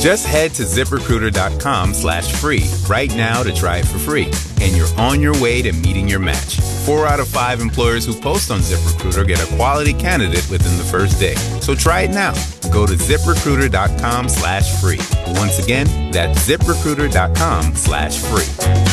Just head to ZipRecruiter.com/free right now to try it for free, and you're on your way to meeting your match. 4 out of 5 employers who post on ZipRecruiter get a quality candidate within the first day. So try it now. Go to ZipRecruiter.com/free. Once again, that's ZipRecruiter.com/free.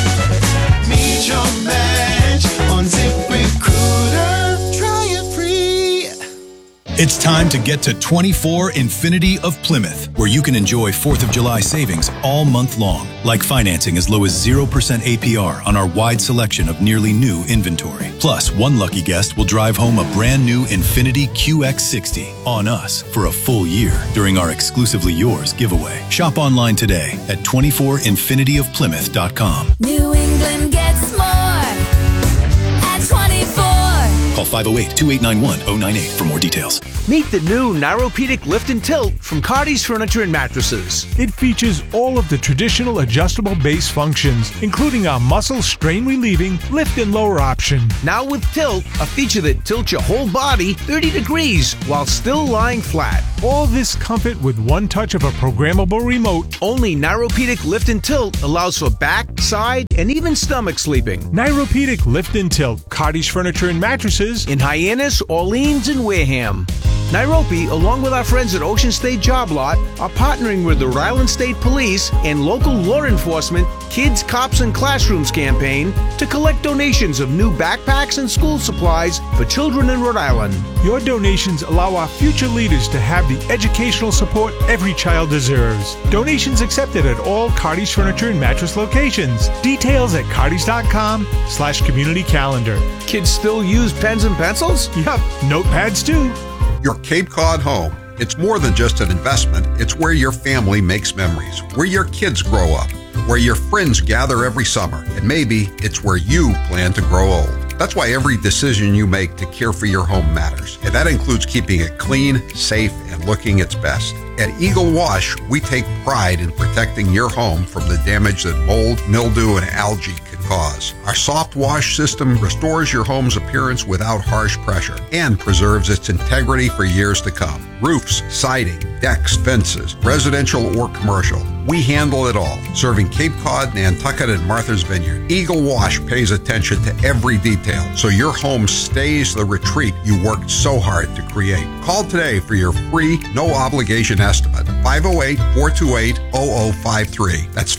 Meet your match on ZipRecruiter. Try it free. It's time to get to 24 Infinity of Plymouth, where you can enjoy 4th of July savings all month long, like financing as low as 0% APR on our wide selection of nearly new inventory. Plus, one lucky guest will drive home a brand new Infinity QX60 on us for a full year during our Exclusively Yours giveaway. Shop online today at 24infinityofplymouth.com. New England gets more at 24. Call 508-2891-098 for more details. Meet the new Nyropedic Lift and Tilt from Cardi's Furniture and Mattresses. It features all of the traditional adjustable base functions, including our muscle strain relieving lift and lower option. Now with Tilt, a feature that tilts your whole body 30 degrees while still lying flat. All this comfort with one touch of a programmable remote. Only Nyropedic Lift and Tilt allows for back, side, and even stomach sleeping. Nyropedic Lift and Tilt, Cardi's Furniture and Mattresses in Hyannis, Orleans, and Wareham. Nairobi, along with our friends at Ocean State Job Lot, are partnering with the Rhode Island State Police and local law enforcement Kids, Cops, and Classrooms campaign to collect donations of new backpacks and school supplies for children in Rhode Island. Your donations allow our future leaders to have the educational support every child deserves. Donations accepted at all Cardi's Furniture and Mattress locations. Details at cardis.com/community calendar. Kids still use pens and pencils? Yup, notepads too. Your Cape Cod home. It's more than just an investment. It's where your family makes memories, where your kids grow up, where your friends gather every summer, and maybe it's where you plan to grow old. That's why every decision you make to care for your home matters. And that includes keeping it clean, safe, and looking its best. At Eagle Wash, we take pride in protecting your home from the damage that mold, mildew, and algae can cause. Our soft wash system restores your home's appearance without harsh pressure and preserves its integrity for years to come. Roofs, siding, decks, fences, residential or commercial. We handle it all, serving Cape Cod, Nantucket, and Martha's Vineyard. Eagle Wash pays attention to every detail, so your home stays the retreat you worked so hard to create. Call today for your free, no-obligation estimate. 508-428-0053. That's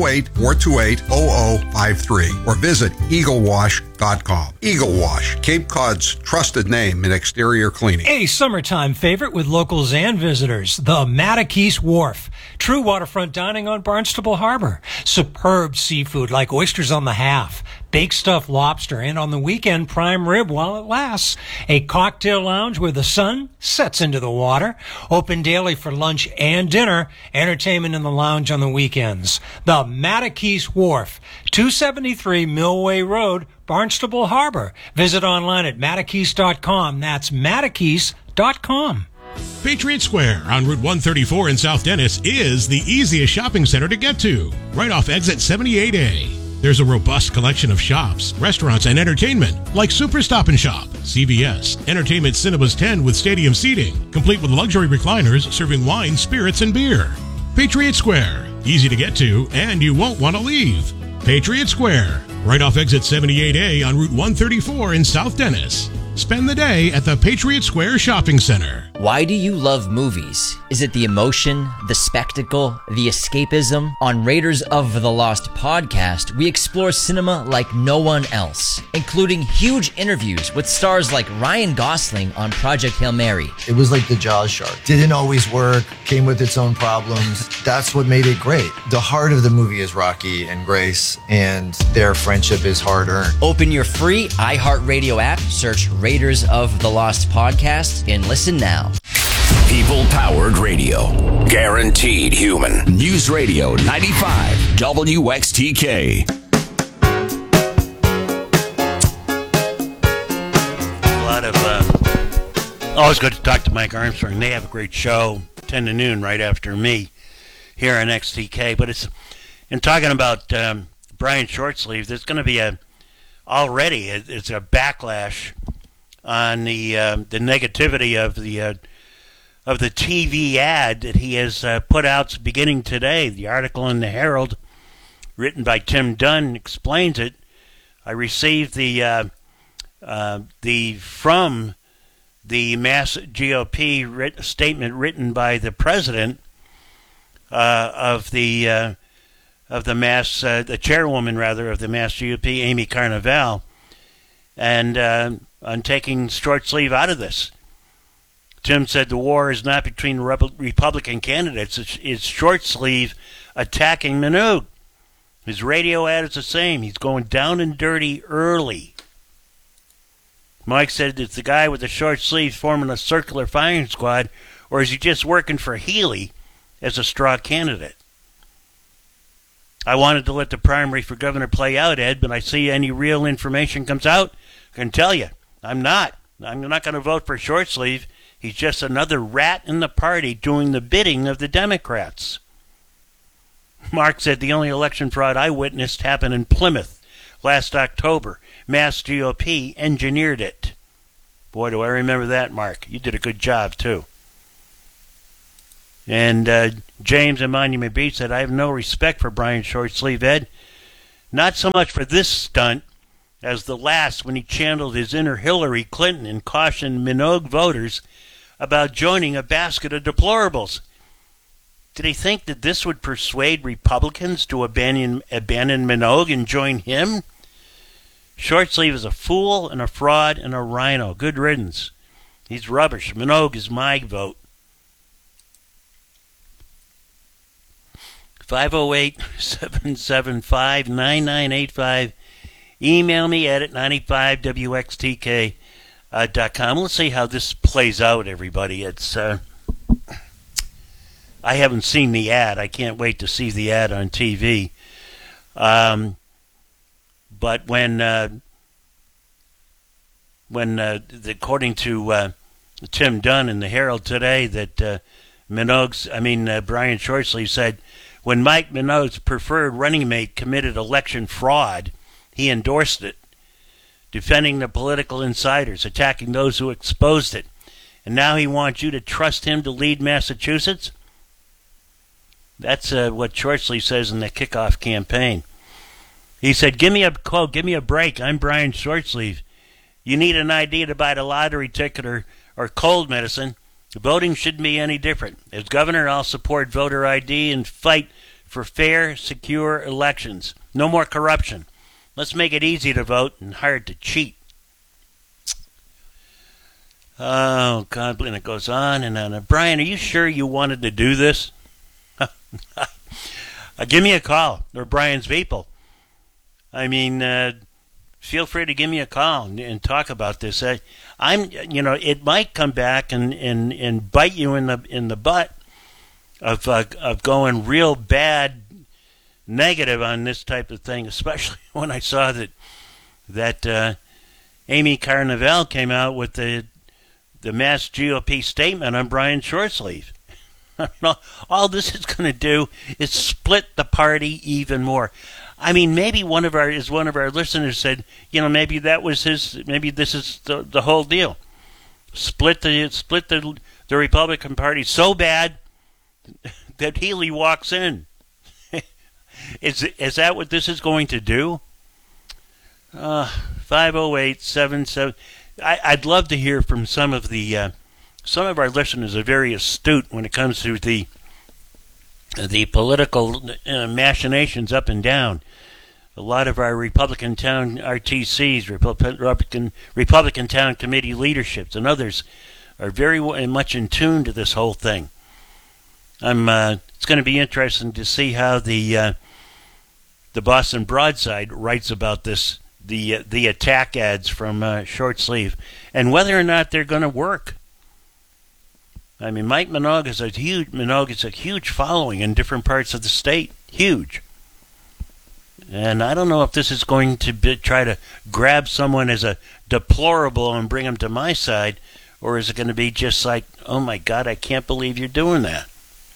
508-428-0053. Or visit eaglewash.com. Eagle Wash, Cape Cod's trusted name in exterior cleaning. A summertime favorite with locals and visitors, the Matakees Wharf. True waterfront dining on Barnstable Harbor. Superb seafood like oysters on the half, baked stuffed lobster, and on the weekend, prime rib while it lasts. A cocktail lounge where the sun sets into the water. Open daily for lunch and dinner. Entertainment in the lounge on the weekends. The Matakees Wharf, 273 Millway Road, Barnstable Harbor. Visit online at Matakees.com. That's Matakees.com. Patriot Square on Route 134 in South Dennis is the easiest shopping center to get to, right off exit 78A. There's a robust collection of shops, restaurants, and entertainment, like Super Stop and Shop, CVS, Entertainment Cinemas 10 with stadium seating, complete with luxury recliners serving wine, spirits, and beer. Patriot Square, easy to get to, and you won't want to leave. Patriot Square, right off exit 78A on Route 134 in South Dennis. Spend the day at the Patriot Square Shopping Center. Why do you love movies? Is it the emotion, the spectacle, the escapism? On Raiders of the Lost podcast, we explore cinema like no one else, including huge interviews with stars like Ryan Gosling on Project Hail Mary. It was like the Jaws shark. Didn't always work, came with its own problems. That's what made it great. The heart of the movie is Rocky and Grace, and their friendship is hard-earned. Open your free iHeartRadio app, search Raiders of the Lost podcast, and listen now. People-powered radio. Guaranteed human. News Radio 95 WXTK. A lot of... always good to talk to Mike Armstrong. They have a great show, 10 to noon, right after me, here on XTK. But it's... In talking about Brian Shortsleeve, there's going to be it's a backlash on the negativity of the of the TV ad that he has put out beginning today. The article in the Herald, written by Tim Dunn, explains it. I received the from the Mass GOP statement written by the president of the Mass, the chairwoman rather of the Mass GOP, Amy Carnival, and on taking short sleeve out of this. Tim said the war is not between Republican candidates; it's short sleeve attacking Minogue. His radio ad is the same. He's going down and dirty early. Mike said, it's the guy with the short sleeves forming a circular firing squad, or is he just working for Healy as a straw candidate? I wanted to let the primary for governor play out, Ed, but I see any real information comes out, I can tell you, I'm not going to vote for short sleeve. He's just another rat in the party doing the bidding of the Democrats. Mark said the only election fraud I witnessed happened in Plymouth last October. Mass GOP engineered it. Boy, do I remember that, Mark. You did a good job, too. And James in Monument Beach said, I have no respect for Brian Shortsleeve, Ed. Not so much for this stunt as the last when he channeled his inner Hillary Clinton and cautioned Minogue voters about joining a basket of deplorables. Did he think that this would persuade Republicans to abandon Minogue and join him? Shortsleeve is a fool and a fraud and a rhino. Good riddance. He's rubbish. Minogue is my vote. 508-775-9985. Email me at 95wxtk.com. Let's see how this plays out, everybody. It's I haven't seen the ad. I can't wait to see the ad on TV. But when according to Tim Dunn in the Herald today, that Brian Shortsleeve said, when Mike Minogue's preferred running mate committed election fraud, he endorsed it, defending the political insiders, attacking those who exposed it. And now he wants you to trust him to lead Massachusetts? That's what Shortsleeve says in the kickoff campaign. He said, give me a break. I'm Brian Shortsleeve. You need an ID to buy the lottery ticket or cold medicine. Voting shouldn't be any different. As governor, I'll support voter ID and fight for fair, secure elections. No more corruption. Let's make it easy to vote and hard to cheat. Oh, God, and it goes on and on. Brian, are you sure you wanted to do this? Give me a call, or Brian's people. I mean, feel free to give me a call and talk about this. It might come back and bite you in the butt of going real bad, negative on this type of thing. Especially when I saw that Amy Carnival came out with the Mass GOP statement on Brian Shortsleeve. All this is going to do is split the party even more. I mean, maybe one of our listeners said, maybe that was maybe this is the whole deal. Split the Republican Party so bad that Healy walks in. Is that what this is going to do? 508-77. I'd love to hear from some of our listeners are very astute when it comes to the political machinations up and down. A lot of our Republican town RTCs, Republican town committee leaderships, and others are very much in tune to this whole thing. It's going to be interesting to see how the Boston Broadside writes about this, the attack ads from Shortsleeve, and whether or not they're going to work. I mean, Mike Minogue is a huge following in different parts of the state. Huge. And I don't know if this is going to try to grab someone as a deplorable and bring them to my side, or is it going to be just like, oh my God, I can't believe you're doing that.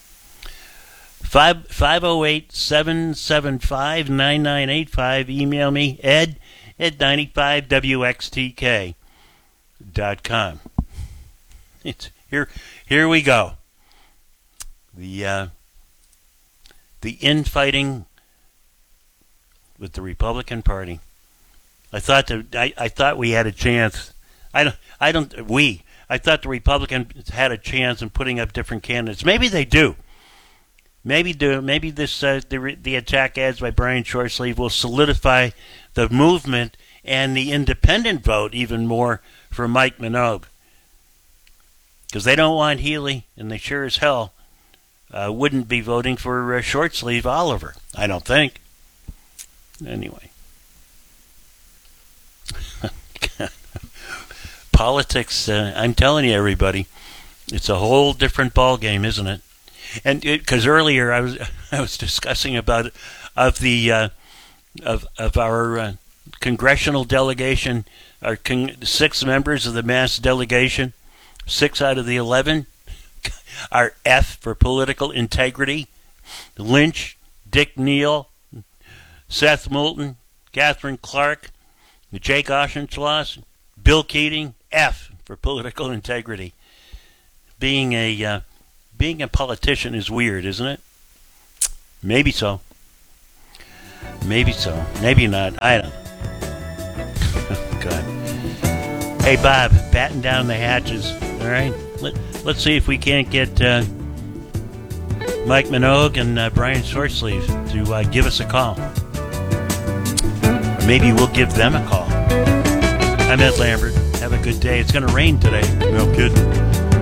508-775-9985. Email me, Ed at 95wxtk.com. Here we go. The infighting with the Republican Party. I thought we had a chance. I thought the Republicans had a chance in putting up different candidates. Maybe they do. Maybe this the attack ads by Brian Shortsleeve will solidify the movement and the independent vote even more for Mike Minogue. Because they don't want Healy, and they sure as hell wouldn't be voting for Shortsleeve Oliver. I don't think. Anyway. Politics, I'm telling you, everybody, it's a whole different ball game, isn't it? And because earlier I was discussing about of our congressional delegation, our 6 members of the mass delegation, 6 out of the 11 are F for political integrity. Lynch, Dick Neal, Seth Moulton, Catherine Clark, Jake Auchincloss, Bill Keating, F for political integrity. Being a politician is weird, isn't it? Maybe so. Maybe so. Maybe not. I don't know. God. Hey, Bob, batten down the hatches. All right? Let's see if we can't get Mike Minogue and Brian Shortsleeve to give us a call. Maybe we'll give them a call. I'm Ed Lambert. Have a good day. It's going to rain today. No kidding.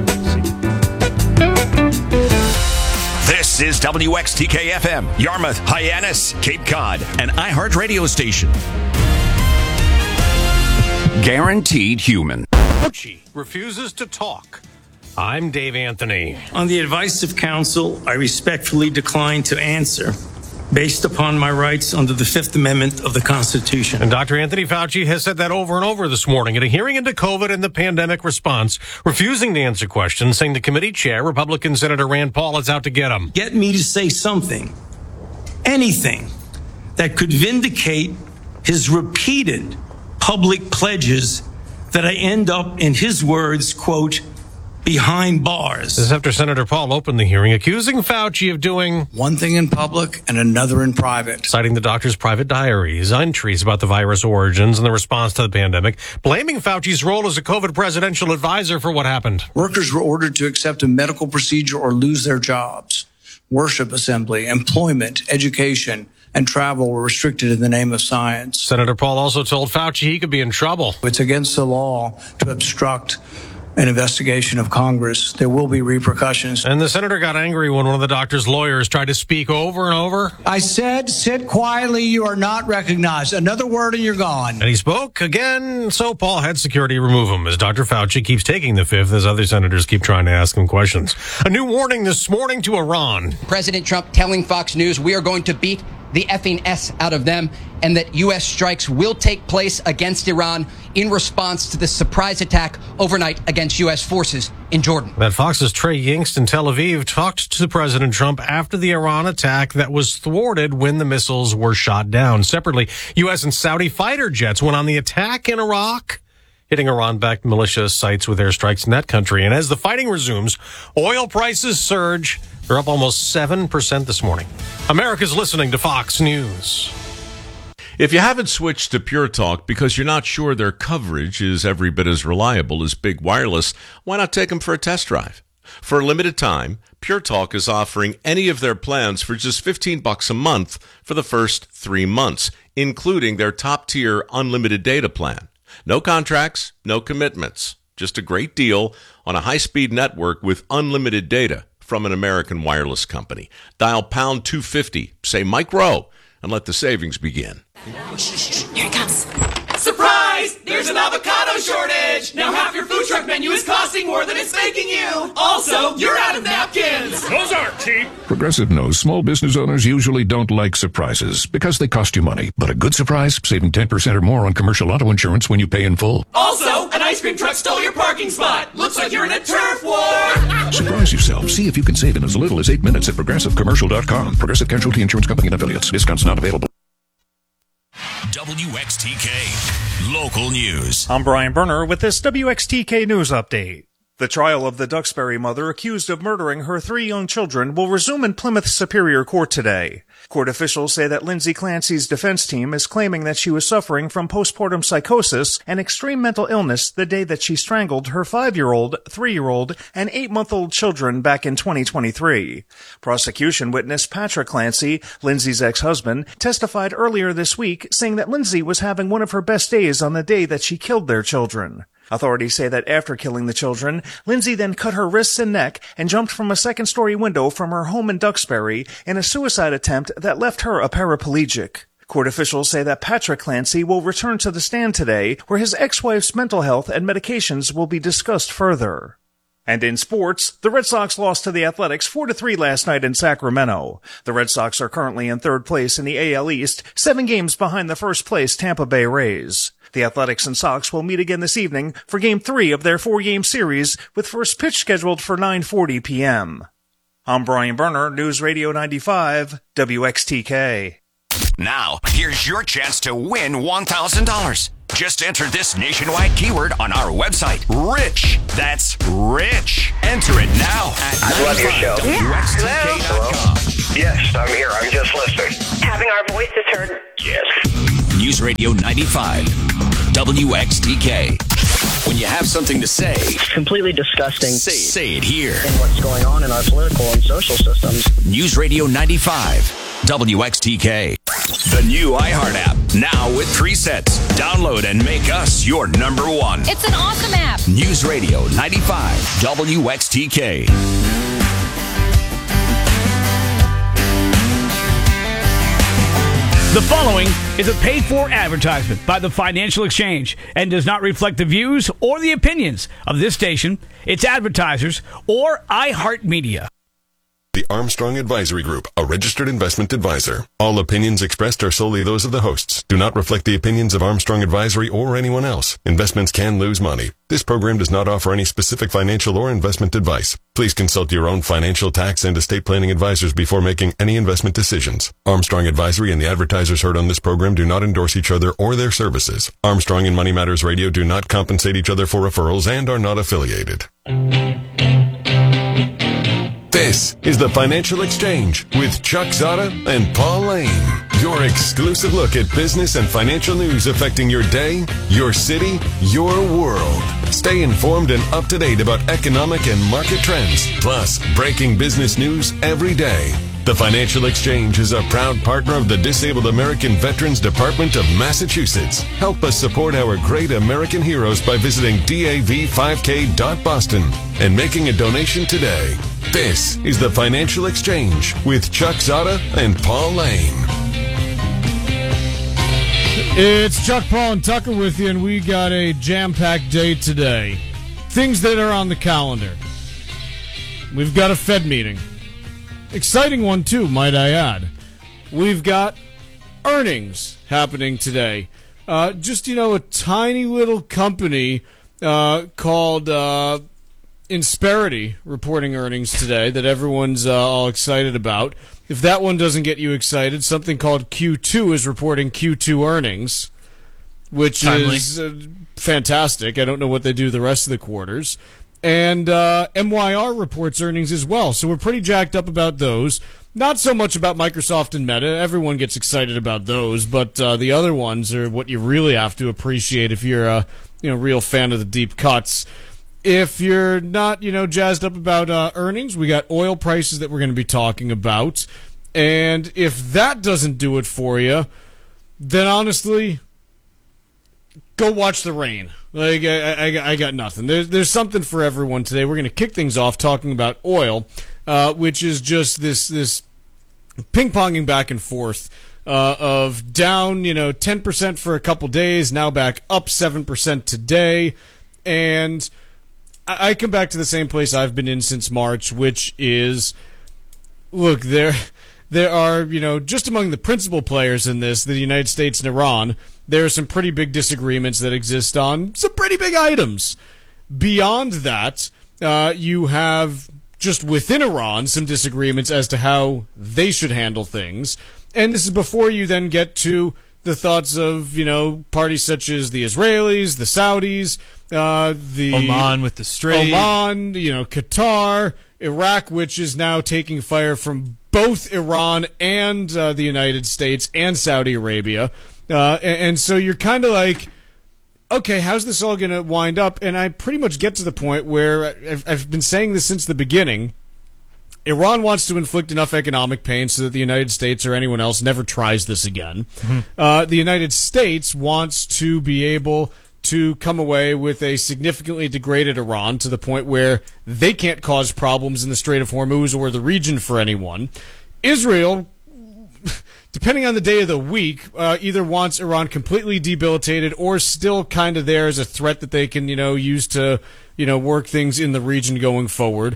This is WXTK-FM, Yarmouth, Hyannis, Cape Cod, an iHeartRadio station. Guaranteed human. Fauci refuses to talk. I'm Dave Anthony. On the advice of counsel, I respectfully decline to answer based upon my rights under the Fifth Amendment of the Constitution. And Dr. Anthony Fauci has said that over and over this morning at a hearing into COVID and the pandemic response, refusing to answer questions, saying the committee chair, Republican Senator Rand Paul, is out to get him. Get me to say something, anything, that could vindicate his repeated public pledges that I end up, in his words, quote, behind bars. This is after Senator Paul opened the hearing, accusing Fauci of doing one thing in public and another in private. Citing the doctor's private diaries, entries about the virus origins and the response to the pandemic, blaming Fauci's role as a COVID presidential advisor for what happened. Workers were ordered to accept a medical procedure or lose their jobs. Worship assembly, employment, education, and travel were restricted in the name of science. Senator Paul also told Fauci he could be in trouble. It's against the law to obstruct an investigation of Congress. There will be repercussions. And the senator got angry when one of the doctor's lawyers tried to speak over and over. I said, sit quietly. You are not recognized. Another word and you're gone. And he spoke again, so Paul had security remove him as Dr. Fauci keeps taking the fifth as other senators keep trying to ask him questions. A new warning this morning to Iran. President Trump telling Fox News we are going to beat the effing S out of them, and that U.S. strikes will take place against Iran in response to the surprise attack overnight against U.S. forces in Jordan. That Fox's Trey Yingst in Tel Aviv talked to President Trump after the Iran attack that was thwarted when the missiles were shot down. Separately, U.S. and Saudi fighter jets went on the attack in Iraq, hitting Iran-backed militia sites with airstrikes in that country. And as the fighting resumes, oil prices surge. They're up almost 7% this morning. America's listening to Fox News. If you haven't switched to Pure Talk because you're not sure their coverage is every bit as reliable as Big Wireless, why not take them for a test drive? For a limited time, Pure Talk is offering any of their plans for just $15 a month for the first 3 months, including their top-tier unlimited data plan. No contracts, no commitments. Just a great deal on a high-speed network with unlimited data from an American wireless company. Dial pound 250, say Mike Rowe, and let the savings begin. Here it comes. Surprise! There's an avocado shortage! Now half your food truck menu is costing more than it's making you! Also, you're out of napkins! Those aren't cheap! Progressive knows small business owners usually don't like surprises because they cost you money. But a good surprise, saving 10% or more on commercial auto insurance when you pay in full. Also, an ice cream truck stole your parking spot! Looks like you're in a turf war! Surprise yourself. See if you can save in as little as 8 minutes at ProgressiveCommercial.com. Progressive Casualty Insurance Company and Affiliates. Discounts not available. WXTK Local News. I'm Brian Berner with this WXTK News Update. The trial of the Duxbury mother accused of murdering her 3 young children will resume in Plymouth Superior Court today. Court officials say that Lindsay Clancy's defense team is claiming that she was suffering from postpartum psychosis and extreme mental illness the day that she strangled her 5-year-old, 3-year-old, and 8-month-old children back in 2023. Prosecution witness Patrick Clancy, Lindsay's ex-husband, testified earlier this week saying that Lindsay was having one of her best days on the day that she killed their children. Authorities say that after killing the children, Lindsay then cut her wrists and neck and jumped from a second-story window from her home in Duxbury in a suicide attempt that left her a paraplegic. Court officials say that Patrick Clancy will return to the stand today, where his ex-wife's mental health and medications will be discussed further. And in sports, the Red Sox lost to the Athletics 4-3 last night in Sacramento. The Red Sox are currently in 3rd place in the AL East, 7 games behind the first-place Tampa Bay Rays. The Athletics and Sox will meet again this evening for Game 3 of their 4-game series, with first pitch scheduled for 9:40 p.m. I'm Brian Berner, News Radio 95, WXTK. Now, here's your chance to win $1,000. Just enter this nationwide keyword on our website, RICH. That's RICH. Enter it now at I love your show. WXTK.com. Yes, I'm here. I'm just listening. Having our voices heard. Yes. News Radio 95, WXTK. When you have something to say, It's completely disgusting. say it here. And what's going on in our political and social systems. News Radio 95, WXTK. The new iHeart app, now with presets. Download and make us your number one. It's an awesome app. News Radio 95, WXTK. The following is a paid-for advertisement by the Financial Exchange and does not reflect the views or the opinions of this station, its advertisers, or iHeartMedia. The Armstrong Advisory Group, a registered investment advisor. All opinions expressed are solely those of the hosts. Do not reflect the opinions of Armstrong Advisory or anyone else. Investments can lose money. This program does not offer any specific financial or investment advice. Please consult your own financial, tax, and estate planning advisors before making any investment decisions. Armstrong Advisory and the advertisers heard on this program do not endorse each other or their services. Armstrong and Money Matters Radio do not compensate each other for referrals and are not affiliated. This is the Financial Exchange with Chuck Zada and Paul Lane. Your exclusive look at business and financial news affecting your day, your city, your world. Stay informed and up to date about economic and market trends, plus breaking business news every day. The Financial Exchange is a proud partner of the Disabled American Veterans Department of Massachusetts. Help us support our great American heroes by visiting dav5k.boston and making a donation today. This is the Financial Exchange with Chuck Zada and Paul Lane. It's Chuck, Paul, and Tucker with you, and we got a jam-packed day today. Things that are on the calendar. We've got a Fed meeting. Exciting one, too, might I add. We've got earnings happening today. Just, a tiny little company called Insperity reporting earnings today that everyone's all excited about. If that one doesn't get you excited, something called Q2 is reporting Q2 earnings, which is fantastic. I don't know what they do the rest of the quarters. And MYR reports earnings as well, so we're pretty jacked up about those. Not so much about Microsoft and Meta. Everyone gets excited about those, but the other ones are what you really have to appreciate if you're a real fan of the deep cuts. If you're not, jazzed up about earnings, we got oil prices that we're going to be talking about. And if that doesn't do it for you, then honestly, go watch the rain. Like, I got nothing. There's something for everyone today. We're going to kick things off talking about oil, which is just this ping-ponging back and forth of down, 10% for a couple days, now back up 7% today. And I come back to the same place I've been in since March, which is, look, there are, just among the principal players in this, the United States and Iran, there are some pretty big disagreements that exist on some pretty big items. Beyond that, you have, just within Iran, some disagreements as to how they should handle things. And this is before you then get to the thoughts of, parties such as the Israelis, the Saudis, the Oman with the Strait. Oman, Qatar, Iraq, which is now taking fire from both Iran and the United States and Saudi Arabia. And so you're kind of like, okay, how's this all going to wind up? And I pretty much get to the point where I've been saying this since the beginning. Iran wants to inflict enough economic pain so that the United States or anyone else never tries this again. The United States wants to be able to come away with a significantly degraded Iran to the point where they can't cause problems in the Strait of Hormuz or the region for anyone. Israel, depending on the day of the week, either wants Iran completely debilitated or still kind of there as a threat that they can, use to, work things in the region going forward.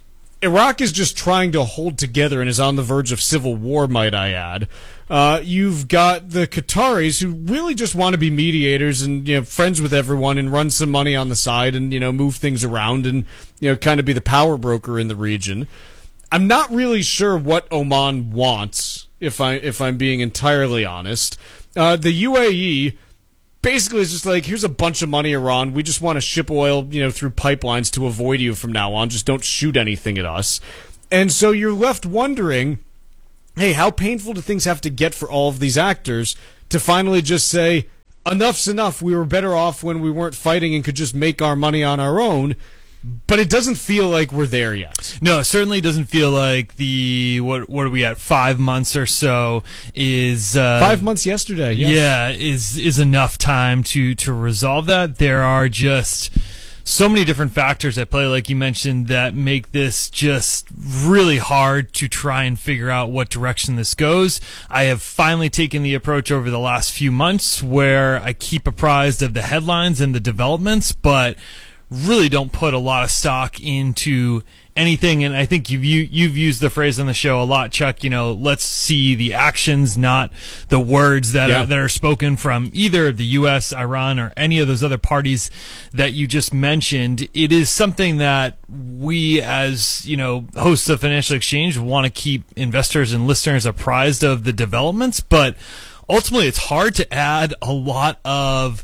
Iraq is just trying to hold together and is on the verge of civil war, might I add. You've got the Qataris who really just want to be mediators and, friends with everyone and run some money on the side and, move things around and, kind of be the power broker in the region. I'm not really sure what Oman wants, if I'm being entirely honest. The UAE basically is just like, here's a bunch of money, Iran. We just want to ship oil, through pipelines to avoid you from now on. Just don't shoot anything at us. And so you're left wondering, hey, how painful do things have to get for all of these actors to finally just say, enough's enough. We were better off when we weren't fighting and could just make our money on our own. But it doesn't feel like we're there yet. No, it certainly doesn't feel like what are we at, 5 months or so is 5 months yesterday. Yes. Yeah, is enough time to resolve that. There are just so many different factors at play, like you mentioned, that make this just really hard to try and figure out what direction this goes. I have finally taken the approach over the last few months where I keep apprised of the headlines and the developments, but really don't put a lot of stock into anything. And I think you've used the phrase on the show a lot, Chuck, let's see the actions, not the words that are spoken from either the U.S., Iran, or any of those other parties that you just mentioned. It is something that we, as, hosts of Financial Exchange, want to keep investors and listeners apprised of the developments. But ultimately, it's hard to add a lot of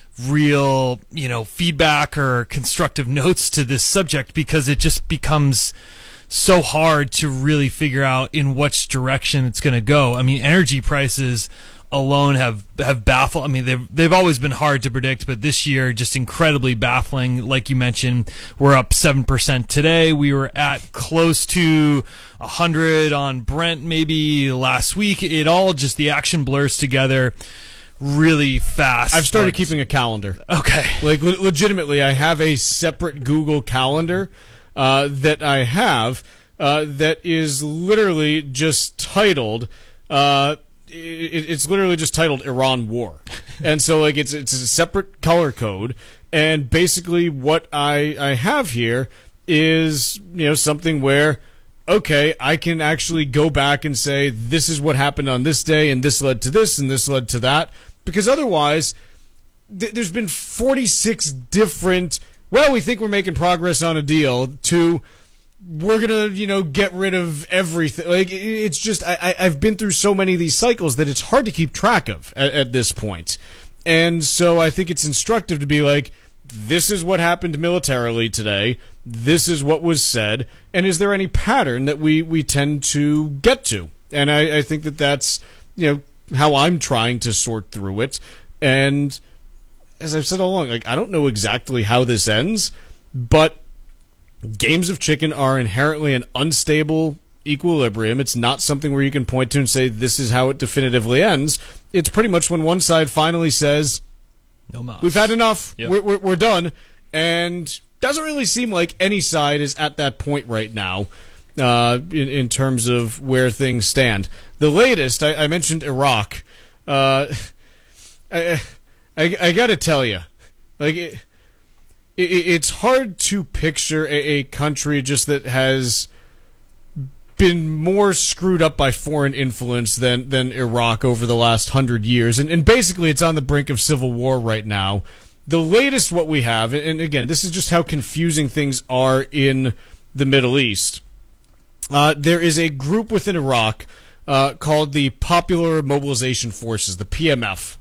real, feedback or constructive notes to this subject because it just becomes so hard to really figure out in which direction it's going to go. I mean, energy prices alone have baffled. I mean, they've always been hard to predict, but this year just incredibly baffling. Like you mentioned, we're up 7% today. We were at close to 100 on Brent maybe last week. It all just, the action blurs together really fast. I've started keeping a calendar. Okay. Like, legitimately, I have a separate Google Calendar that I have that is literally just titled, it's literally just titled Iran War. And so, like, it's a separate color code. And basically what I have here is, something where, okay, I can actually go back and say, this is what happened on this day, and this led to this, and this led to that. Because otherwise, there's been 46 different, we think we're making progress on a deal, to we're going to, get rid of everything. Like, it's just, I've been through so many of these cycles that it's hard to keep track of at this point. And so I think it's instructive to be like, this is what happened militarily today. This is what was said. And is there any pattern that we tend to get to? And I think that's, how I'm trying to sort through it. And as I've said all along, like, I don't know exactly how this ends, but games of chicken are inherently an unstable equilibrium. It's not something where you can point to and say, this is how it definitively ends. It's pretty much when one side finally says, no mas. We've had enough, yep. we're done, and doesn't really seem like any side is at that point right now. In terms of where things stand. The latest, I mentioned Iraq. I got to tell you, like, it's hard to picture a country just that has been more screwed up by foreign influence than Iraq over the last 100 years. And basically, it's on the brink of civil war right now. The latest what we have, and again, this is just how confusing things are in the Middle East. There is a group within Iraq called the Popular Mobilization Forces, the PMF.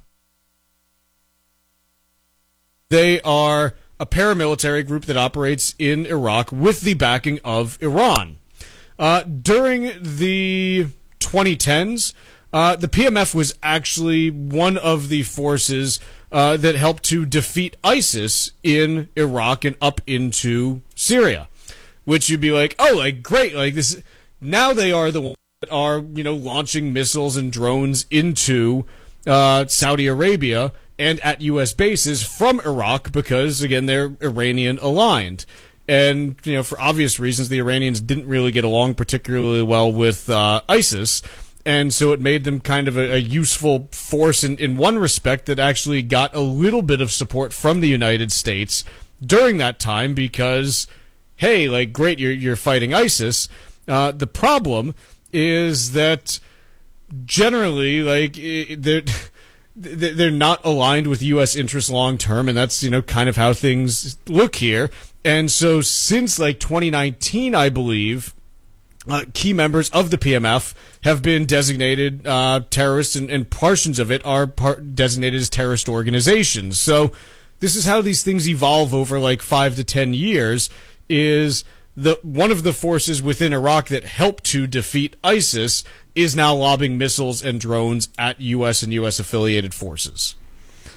They are a paramilitary group that operates in Iraq with the backing of Iran. During the 2010s, the PMF was actually one of the forces that helped to defeat ISIS in Iraq and up into Syria, which you'd be like, oh, like great, like this. Now they are the ones that are, launching missiles and drones into Saudi Arabia and at U.S. bases from Iraq because, again, they're Iranian aligned. And, for obvious reasons, the Iranians didn't really get along particularly well with ISIS. And so it made them kind of a useful force in one respect that actually got a little bit of support from the United States during that time because, hey, like, great, you're fighting ISIS. The problem is that generally, like, they're not aligned with U.S. interests long term, and that's, kind of how things look here. And so since, 2019, I believe, key members of the PMF have been designated terrorists, and portions of it are designated as terrorist organizations. So this is how these things evolve over 5 to 10 years, is one of the forces within Iraq that helped to defeat ISIS is now lobbing missiles and drones at U.S. and U.S. affiliated forces.